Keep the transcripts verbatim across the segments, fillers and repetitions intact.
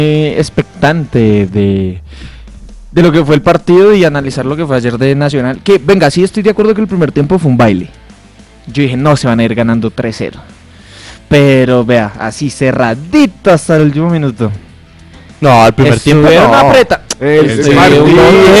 eh, expectante de, de lo que fue el partido y analizar lo que fue ayer de Nacional. Que, venga, sí estoy de acuerdo que el primer tiempo fue un baile. Yo dije, no, se van a ir ganando tres cero. Pero vea, así cerradito hasta el último minuto. No, al primer tiempo no. Apreta. El, el, el, el, el,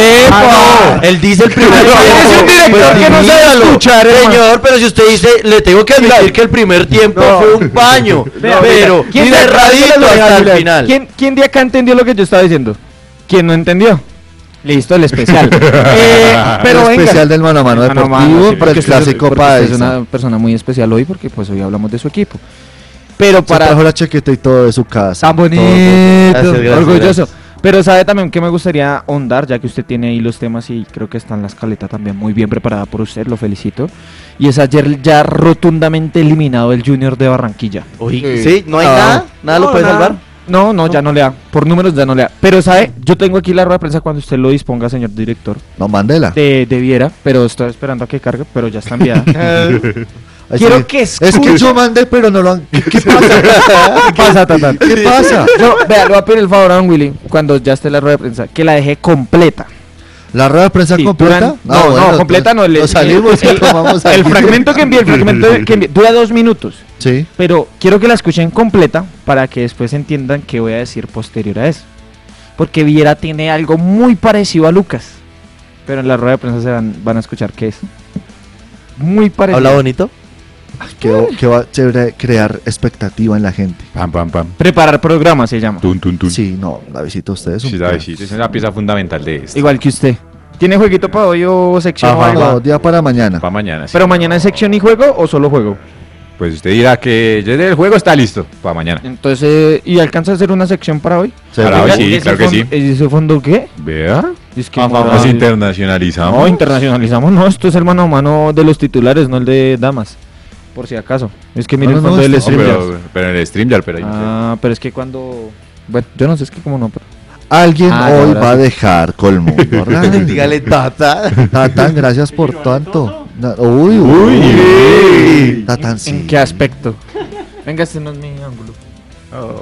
ah, no. Él dice el primer tiempo. Es un director que no sabe escuchar, señor, pero si usted dice, le tengo que admitir que el primer tiempo no. fue un paño. Vea, pero ¿quién cerradito hasta el final. ¿Quién, ¿Quién de acá entendió lo que yo estaba diciendo? ¿Quién no entendió? Listo, el especial. eh, pero el venga. especial del mano a mano deportivo, mano, mano, sí, pero el clásico para es una persona muy especial hoy porque pues hoy hablamos de su equipo. Pero para trajo la chaqueta y todo de su casa. Tan bonito, gracias, gracias, orgulloso. Gracias. Pero sabe también que me gustaría ahondar, ya que usted tiene ahí los temas y creo que está en la escaleta también muy bien preparada por usted, lo felicito. Y es ayer ya rotundamente eliminado el Junior de Barranquilla. Uy, sí, ¿sí? ¿No hay ah, nada? ¿Nada no, lo puede nada. salvar? No, no, ya no le da. Por números ya no le da. Pero sabe, yo tengo aquí la rueda de prensa cuando usted lo disponga, señor director. No, mándela. De, debiera, pero estoy esperando a que cargue, pero ya está enviada. Quiero sí. que escuche. Es que yo mandé, pero no lo han... ¿Qué, qué pasa? ¿Qué pasa, Tatán? ¿Qué pasa? Yo, vea, le voy a pedir el favor a don Willy, cuando ya esté la rueda de prensa, que la deje completa. ¿La rueda de prensa sí, completa? Duran, no, no, bueno, no, completa no. Lo salimos el, y tomamos el fragmento que envié, el fragmento que envié, dura dos minutos. Sí. Pero quiero que la escuchen completa para que después entiendan qué voy a decir posterior a eso. Porque Viera tiene algo muy parecido a Lucas. Pero en la rueda de prensa se van, van a escuchar qué es. Muy parecido. ¿Habla bonito? Que, que va a chévere crear expectativa en la gente. Pam, pam, pam. Preparar programa se llama. Tun, tun, tun. Sí, no, la visita a ustedes. Sí, la visita es una pieza fundamental de esto. Igual que usted. ¿Tiene jueguito para hoy o sección? Ajá, no, día para mañana. Para mañana, sí. ¿Pero mañana es sección y juego o solo juego? Pues usted dirá que ya el juego está listo para mañana. Entonces, ¿y alcanza a hacer una sección para hoy? Sí, para hoy sí, claro que sí. ¿Y ese fondo qué? Vea. Es que ah, nos internacionalizamos. No, internacionalizamos, no, esto es el mano a mano de los titulares, no el de damas. Por si acaso. Es que mire no, el fondo no, del StreamYard. Pero, pero en el StreamYard, pero ahí Ah, no sé. Pero es que cuando... Bueno, yo no sé, es que como no, pero... Alguien ah, hoy va a dejar colmo. Dígale, Tata. Tatán, gracias por tanto. Uy, uy. uy. Tatán, sí. ¿En qué aspecto? Venga, este no es mi ángulo. Oh.